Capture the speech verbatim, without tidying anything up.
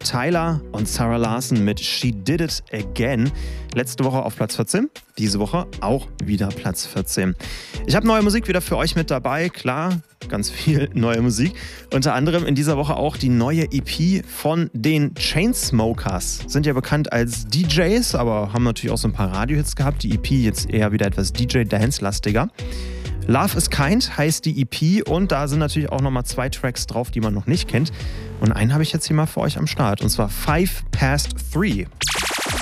Tyler und Sarah Larson mit She Did It Again. Letzte Woche auf Platz vierzehn, diese Woche auch wieder Platz vierzehn. Ich habe neue Musik wieder für euch mit dabei, klar, ganz viel neue Musik. Unter anderem in dieser Woche auch die neue E P von den Chainsmokers. Sind ja bekannt als D Js, aber haben natürlich auch so ein paar Radiohits gehabt. Die E P jetzt eher wieder etwas D J-Dance-lastiger. Love is Kind heißt die E P und da sind natürlich auch nochmal zwei Tracks drauf, die man noch nicht kennt. Und einen habe ich jetzt hier mal für euch am Start und zwar Five Past Three.